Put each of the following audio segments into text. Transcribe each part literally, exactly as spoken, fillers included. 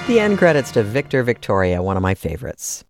The end credits to Victor Victoria, one of my favorites.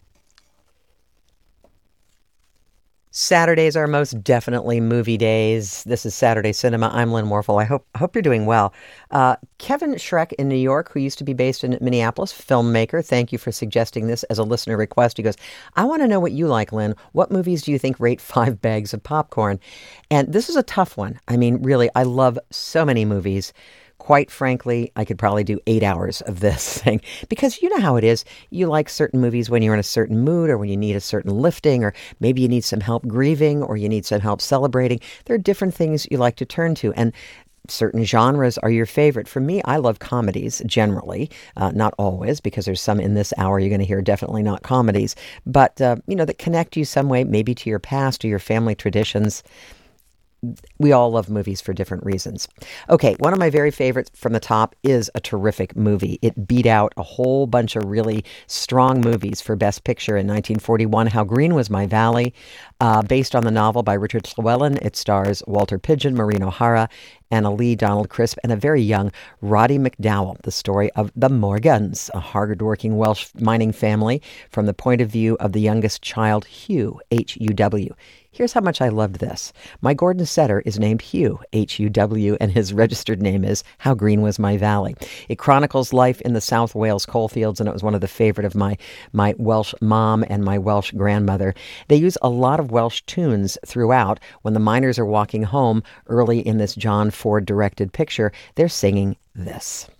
Saturdays are most definitely movie days. This is Saturday Cinema. I'm Lynn Morphle. I hope hope you're doing well. Uh, Kevin Schreck in New York, who used to be based in Minneapolis, filmmaker. Thank you for suggesting this as a listener request. He goes, I want to know what you like, Lynn. What movies do you think rate five bags of popcorn? And this is a tough one. I mean, really, I love so many movies. Quite frankly, I could probably do eight hours of this thing because you know how it is. You like certain movies when you're in a certain mood or when you need a certain lifting or maybe you need some help grieving or you need some help celebrating. There are different things you like to turn to, and certain genres are your favorite. For me, I love comedies generally, uh, not always, because there's some in this hour you're going to hear definitely not comedies, but, uh, you know, that connect you some way, maybe to your past or your family traditions. We all love movies for different reasons. Okay, one of my very favorites from the top is a terrific movie. It beat out a whole bunch of really strong movies for Best Picture in nineteen forty-one, How Green Was My Valley, uh, based on the novel by Richard Llewellyn. It stars Walter Pidgeon, Maureen O'Hara, Anna Lee, Donald Crisp, and a very young Roddy McDowall, the story of the Morgans, a hard-working Welsh mining family from the point of view of the youngest child, Hugh, H U W. Here's how much I loved this. My Gordon setter is named Hugh, H U W, and his registered name is How Green Was My Valley. It chronicles life in the South Wales coalfields, and it was one of the favorite of my, my Welsh mom and my Welsh grandmother. They use a lot of Welsh tunes throughout. When the miners are walking home early in this John Ford-directed picture, they're singing this.